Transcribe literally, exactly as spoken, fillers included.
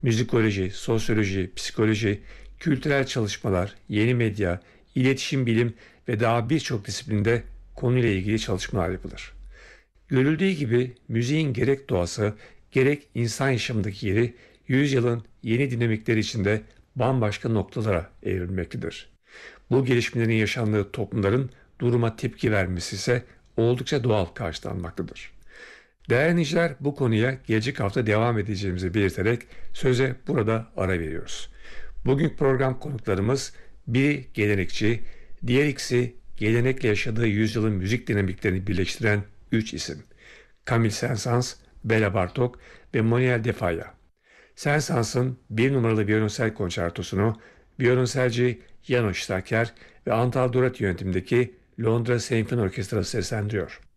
Müzikoloji, sosyoloji, psikoloji, kültürel çalışmalar, yeni medya, iletişim bilim ve daha birçok disiplinde konuyla ilgili çalışmalar yapılır. Görüldüğü gibi müziğin gerek doğası gerek insan yaşamındaki yeri yüzyılın yeni dinamikleri içinde bambaşka noktalara evrilmektedir. Bu gelişmelerin yaşandığı toplumların duruma tepki vermesi ise oldukça doğal karşılanmaktadır. Değerli dinleyiciler, bu konuya gelecek hafta devam edeceğimizi belirterek söze burada ara veriyoruz. Bugünkü program konuklarımız biri gelenekçi, diğer ikisi gelenekle yaşadığı yüzyılın müzik dinamiklerini birleştiren üç isim. Camille Saint-Saëns, Béla Bartók ve Manuel de Falla. Saint-Saëns'ın bir numaralı violonsel konçertosunu violonselci János Starker ve Antal Dorat yönetimindeki Londra Senfoni Orkestrası seslendiriyor.